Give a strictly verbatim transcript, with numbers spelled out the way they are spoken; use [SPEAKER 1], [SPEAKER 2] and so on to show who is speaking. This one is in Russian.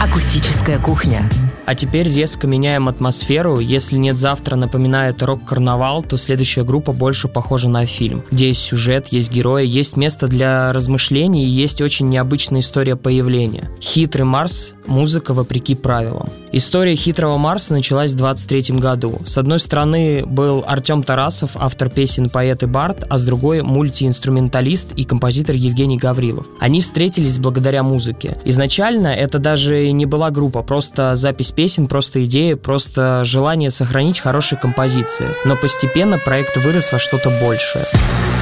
[SPEAKER 1] Акустическая кухня.
[SPEAKER 2] А теперь резко меняем атмосферу. Если «Нет завтра» напоминает рок-карнавал, то следующая группа больше похожа на фильм, где есть сюжет, есть герои, есть место для размышлений и есть очень необычная история появления. «Хитрый Марс» — музыка вопреки правилам. История «Хитрого Марса» началась в двадцать третьем году. С одной стороны был Артем Тарасов, автор песен, поэт и бард, а с другой — мультиинструменталист и композитор Евгений Гаврилов. Они встретились благодаря музыке. Изначально это даже не была группа, просто запись песен, просто идея, просто желание сохранить хорошие композиции. Но постепенно проект вырос во что-то большее.